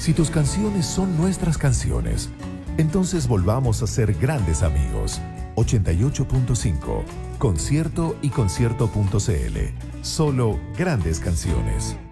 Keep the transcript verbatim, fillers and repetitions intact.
Si tus canciones son nuestras canciones, entonces volvamos a ser grandes amigos. ochenta y ocho punto cinco, Concierto y concierto punto c l. Solo grandes canciones.